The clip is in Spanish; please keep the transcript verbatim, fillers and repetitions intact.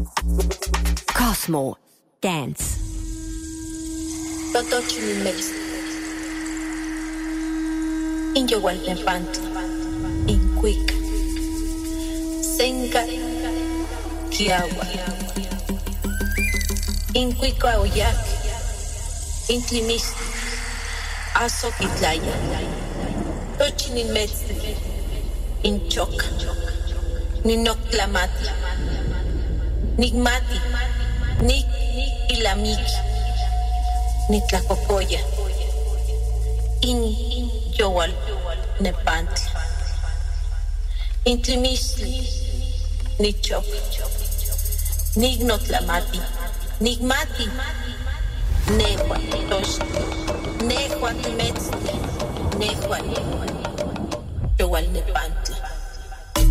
Cosmo Dance. Totochimilmex. In Yowaltepantla. In Cuica. Senca. Kiagua. In Cuica Oyac. In Tlimistli. Azoquitlaya. Tochimilmex. In Choca. Ninoctlamati. Nigmati. Nik Ilamiki. Nitlacocoya. In Yowal Nepantla. In Tlimistli. Nichok. Nignotlamati. Nigmati. Nehua Tosh. Nehua Timetzli. Nehua Yowal Nepantla.